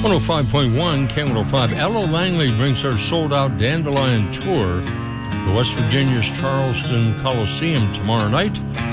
105.1 K105. Ella Langley brings her sold-out Dandelion Tour to West Virginia's Charleston Coliseum tomorrow night.